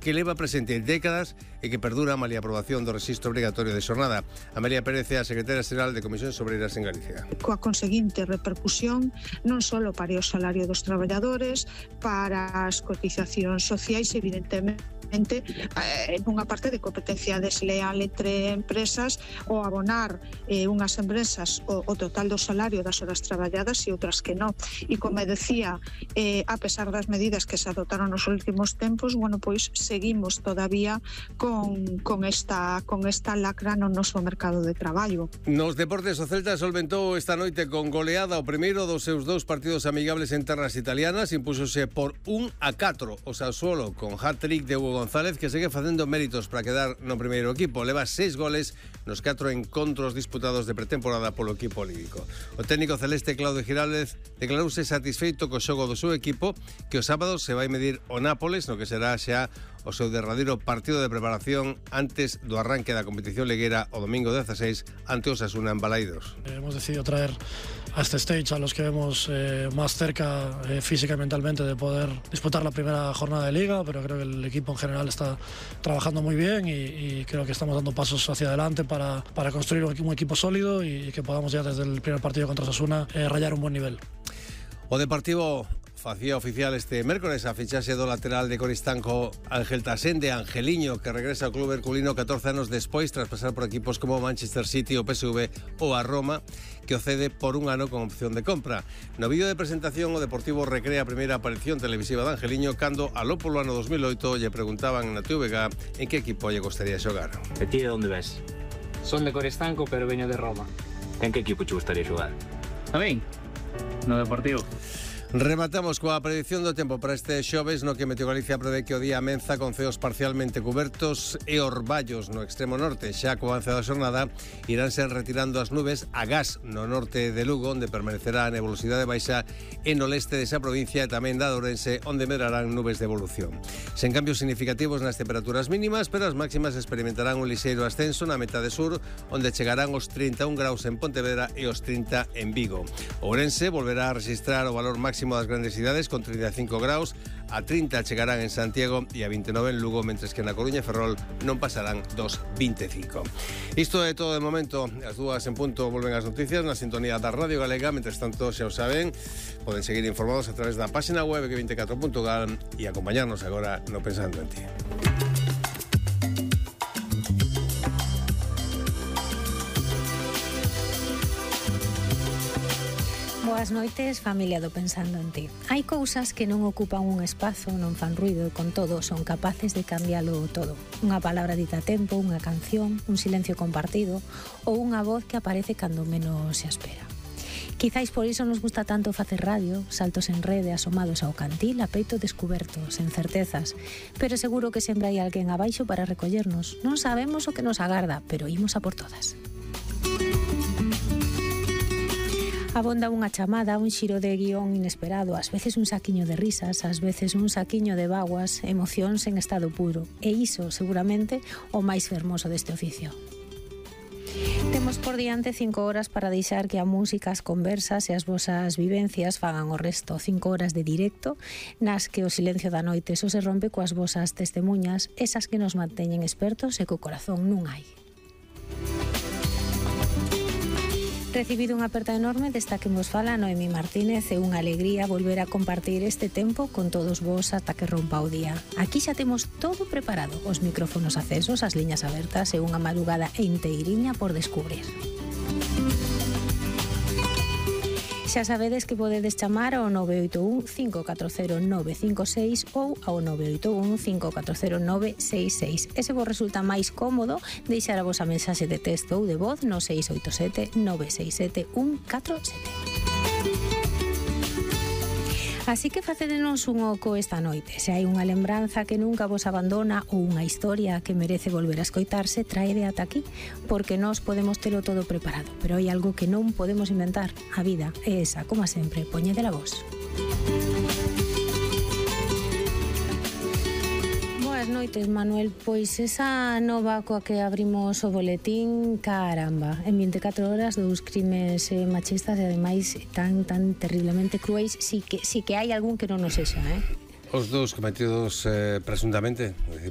que leva presente décadas e que perdura malia a aprobación do rexistro obrigatorio de xornada. Amelia Pérez é a secretaria xeral de Comisións Obreiras en Galicia. Coa conseguinte repercusión non só para o salario dos traballadores, para as cotizacións sociais, evidentemente, nunha parte de competencia desleal entre empresas, o abonar unhas empresas o total do salario das horas traballadas e outras que non. E como decía, a pesar das medidas que se adoptaron nos últimos tempos, bueno, pois seguimos todavía con esta lacra no noso mercado de traballo. Nos deportes, o Celta solventou esta noite con goleada o primeiro dos seus dous partidos amigables en terras italianas. Impúxose por 1-4 o Sassuolo con hat-trick de Hugo González, que segue facendo méritos para quedar no primeiro equipo. Leva 6 goles nos 4 encontros disputados de pretemporada polo equipo líbico. O técnico celeste Claudio Giraldez declarouse satisfeito co xogo do seu equipo, que o sábado se vai medir o Nápoles, no que será xa o seu derradeiro partido de preparación antes do arranque da competición ligueira o domingo 16 ante o Osasuna en Balaidos. Hemos decidido traer a este stage a los que vemos más cerca física y mentalmente de poder disputar la primera jornada de liga, pero creo que el equipo en general está trabajando muy bien y creo que estamos dando pasos hacia adelante para construir un equipo sólido y que podamos ya desde el primer partido contra Osasuna rayar un buen nivel. O Deportivo facía oficial este mércores a fichaxe do lateral de Coristanco Ángel Tasende, Angeliño, que regresa ao club herculino 14 anos despois tras pasar por equipos como Manchester City, o PSV ou a Roma, que o cede por un ano con opción de compra. No vídeo de presentación, o Deportivo recrea a primeira aparición televisiva de Angeliño cando, aló polo ano 2008, lle preguntaban na TVG en que equipo lle gustaría xogar. E ti de onde ves? Son de Coristanco, pero veño de Roma. En que equipo che gustaría xogar? A min? No Deportivo. Rematamos coa predicción do tempo para este xoves, no que Meteo Galicia prevé que o día amenza con ceos parcialmente cubertos e orballos no extremo norte. Xa co avance da xornada iránse retirando as nubes a gas no norte de Lugo, onde permanecerá a nebulosidade baixa, e no leste desa provincia e tamén da de Ourense, onde medrarán nubes de evolución. Sen cambios significativos nas temperaturas mínimas, pero as máximas experimentarán un lixeiro ascenso na metade sur, onde chegarán os 31 graus en Pontevedra e os 30 en Vigo. Ourense volverá a registrar o valor máximo das grandes cidades con 35 graus, a 30 chegarán en Santiago e a 29 en Lugo, mentres que na Coruña e Ferrol non pasarán dos 25. Isto é todo de momento. As 2 en punto volven as noticias na sintonía da Radio Galega. Mentres tanto, xa o saben, poden seguir informados a través da página web que24.gal e acompañarnos agora no Pensando en Ti. Boas noites, familia do Pensando en Ti. Hai cousas que non ocupan un espazo, non fan ruido, e con todo son capaces de cambiálo todo. Unha palabra dita a tempo, unha canción, un silencio compartido ou unha voz que aparece cando menos se espera. Quizáis por iso nos gusta tanto facer radio, saltos en rede asomados ao cantil, a peito descuberto, sen certezas. Pero seguro que sempre hai alguén abaixo para recollernos. Non sabemos o que nos agarda, pero imos a por todas. Abonda unha chamada, un xiro de guión inesperado, ás veces un saquiño de risas, ás veces un saquiño de vaguas, emocións en estado puro. E iso, seguramente, o máis fermoso deste oficio. Temos por diante 5 horas para deixar que a música, as conversas e as vosas vivencias fagan o resto. 5 horas de directo, nas que o silencio da noite só se rompe coas vosas testemunhas, esas que nos manteñen expertos e co corazón nun hai. Recibido unha aperta enorme desta que vos fala Noemi Martínez, e unha alegría volver a compartir este tempo con todos vos ata que rompa o día. Aquí xa temos todo preparado, os micrófonos accesos, as liñas abertas e unha madrugada inteiriña por descubrir. Xa sabedes que podedes chamar ao 981 540 956 ou ao 981 540 966. E se vos resulta máis cómodo, deixar a vosa mensaxe de texto ou de voz no 687 967 147. Así que facedenos un oco esta noite. Se hai unha lembranza que nunca vos abandona ou unha historia que merece volver a escoitarse, traede ata aquí, porque nós podemos telo todo preparado, pero hai algo que non podemos inventar. A vida é esa, como sempre, poñedela vos. Boas noites, Manuel. Pois esa nova coa que abrimos o boletín, caramba, en 24 horas 2 crimes machistas e ademais tan terriblemente cruéis, si que hai algún que non nos sexa, Os dous cometidos presuntamente,